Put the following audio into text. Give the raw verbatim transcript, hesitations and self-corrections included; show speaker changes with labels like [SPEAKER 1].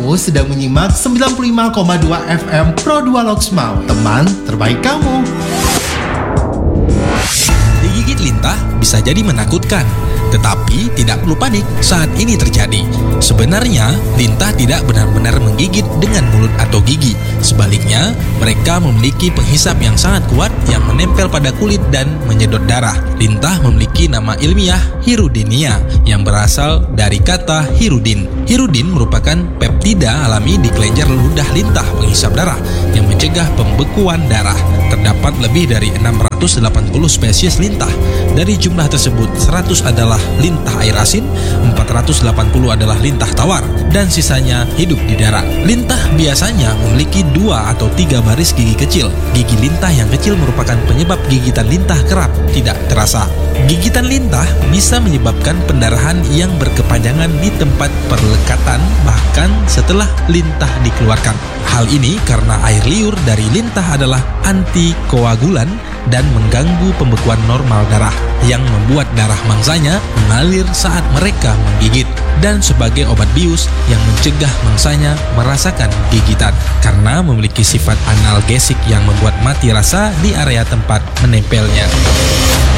[SPEAKER 1] Kamu sedang menyimak sembilan puluh lima koma dua F M Pro dua Loksmawe, teman terbaik kamu.
[SPEAKER 2] Digigit lintah bisa jadi menakutkan, tetapi tidak perlu panik saat ini terjadi. Sebenarnya, lintah tidak benar-benar menggigit dengan mulut atau gigi. Sebaliknya, mereka memiliki penghisap yang sangat kuat yang menempel pada kulit dan menyedot darah. Lintah memiliki nama ilmiah hirudinia yang berasal dari kata hirudin. Hirudin merupakan peptida alami di kelenjar ludah lintah penghisap darah yang mencegah pembekuan darah. Terdapat lebih dari enam ratus delapan puluh spesies lintah. Dari jumlah tersebut, seratus adalah lintah air asin, empat ratus delapan puluh adalah lintah tawar, dan sisanya hidup di darat. Lintah biasanya memiliki dua atau tiga baris gigi kecil. Gigi lintah yang kecil merupakan penyebab gigitan lintah kerap tidak terasa. Gigitan lintah bisa menyebabkan pendarahan yang berkepanjangan di tempat perlekatan bahkan setelah lintah dikeluarkan. Hal ini karena air liur dari lintah adalah antikoagulan dan mengganggu pembekuan normal darah yang membuat darah mangsanya mengalir saat mereka menggigit, dan sebagai obat bius yang mencegah mangsanya merasakan gigitan karena memiliki sifat analgesik yang membuat mati rasa di area tempat menempelnya.